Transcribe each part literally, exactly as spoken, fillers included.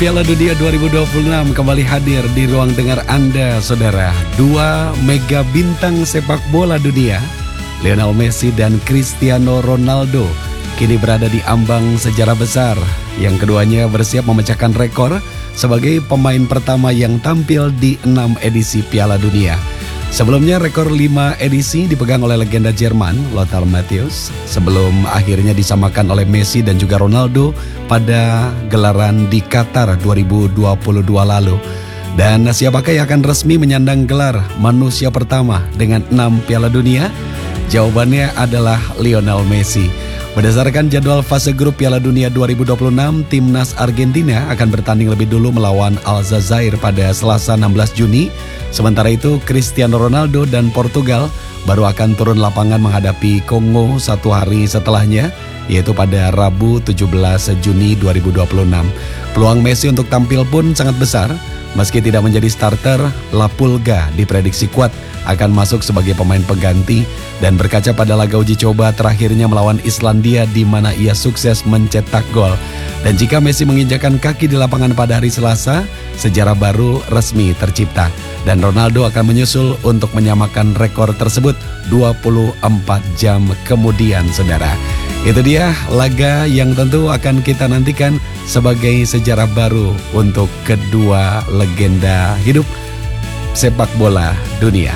Piala Dunia dua ribu dua puluh enam kembali hadir di ruang dengar Anda, saudara. Dua mega bintang sepak bola dunia, Lionel Messi dan Cristiano Ronaldo, kini berada di ambang sejarah besar. Yang keduanya bersiap memecahkan rekor sebagai pemain pertama yang tampil di enam edisi Piala Dunia. Sebelumnya rekor lima edisi dipegang oleh legenda Jerman, Lothar Matthäus, sebelum akhirnya disamakan oleh Messi dan juga Ronaldo pada gelaran di Qatar dua ribu dua puluh dua lalu. Dan siapakah yang akan resmi menyandang gelar manusia pertama dengan enam Piala Dunia? Jawabannya adalah Lionel Messi. Berdasarkan jadwal fase grup Piala Dunia dua ribu dua puluh enam, timnas Argentina akan bertanding lebih dulu melawan Aljazair pada Selasa enam belas Juni. Sementara itu, Cristiano Ronaldo dan Portugal baru akan turun lapangan menghadapi Kongo satu hari setelahnya, yaitu pada Rabu tujuh belas Juni dua ribu dua puluh enam. Peluang Messi untuk tampil pun sangat besar. Meski tidak menjadi starter, La Pulga diprediksi kuat akan masuk sebagai pemain pengganti. Dan berkaca pada laga uji coba terakhirnya melawan Islandia di mana ia sukses mencetak gol. Dan jika Messi menginjakan kaki di lapangan pada hari Selasa, sejarah baru resmi tercipta. Dan Ronaldo akan menyusul untuk menyamakan rekor tersebut dua puluh empat jam kemudian, saudara. Itu dia laga yang tentu akan kita nantikan sebagai sejarah baru untuk kedua legenda hidup sepak bola dunia.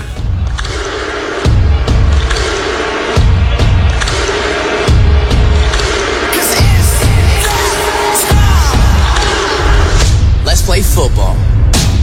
Let's play football.